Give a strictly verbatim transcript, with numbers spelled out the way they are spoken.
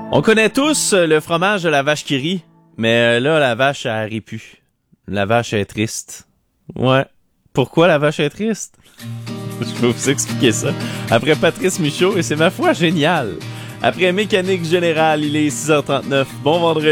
On connaît tous le fromage de la vache qui rit, mais là, la vache, elle rit plus. La vache est triste. Ouais. Pourquoi la vache est triste? Je vais vous expliquer ça. Après Patrice Michaud, et c'est ma foi génial. Après Mécanique Générale, il est six heures trente-neuf. Bon vendredi.